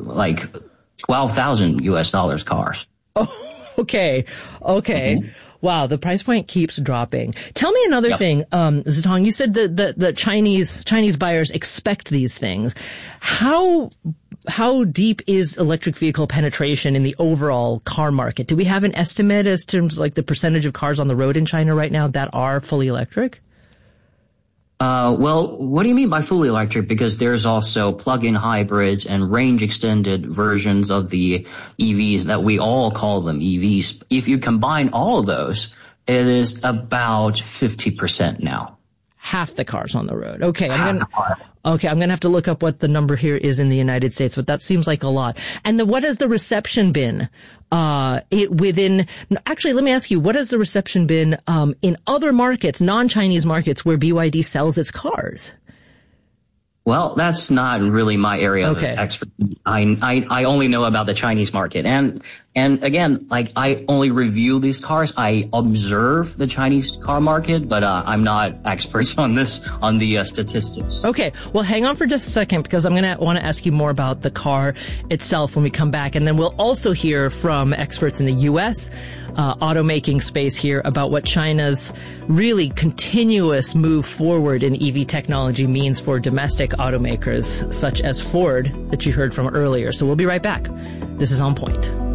like 12,000 US dollars cars. Oh, okay. Mm-hmm. Wow, the price point keeps dropping. Tell me another thing, Zitong. You said that the Chinese buyers expect these things. How deep is electric vehicle penetration in the overall car market? Do we have an estimate as to like the percentage of cars on the road in China right now that are fully electric? Well, what do you mean by fully electric? Because there's also plug-in hybrids and range-extended versions of the EVs that we all call them EVs. If you combine all of those, it is about 50% now. Half the cars on the road. Okay, I'm gonna have to look up what the number here is in the United States, but that seems like a lot. And what has the reception been? Actually, let me ask you, what has the reception been in other markets, non-Chinese markets, where BYD sells its cars? Well, that's not really my area of expertise. I only know about the Chinese market. And again, like, I only review these cars. I observe the Chinese car market, but I'm not experts on the statistics. Okay. Well, hang on for just a second, because I'm going to want to ask you more about the car itself when we come back. And then we'll also hear from experts in the U.S. Automaking space here about what China's really continuous move forward in EV technology means for domestic automakers such as Ford that you heard from earlier. So we'll be right back. This is On Point.